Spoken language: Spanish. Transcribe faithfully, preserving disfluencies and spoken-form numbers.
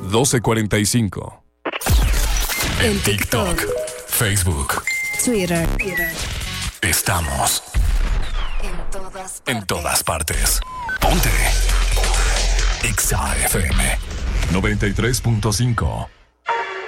doce cuarenta y cinco. En TikTok, Facebook, Twitter. Estamos En todas partes. en todas partes. Ponte Exa F M noventa y tres punto cinco.